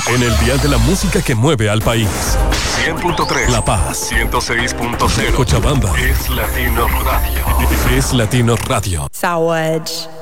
En el dial de la música que mueve al país. 100.3 La Paz. 106.0 Cochabamba. Es Latino Radio. Es Latino Radio. Saúde.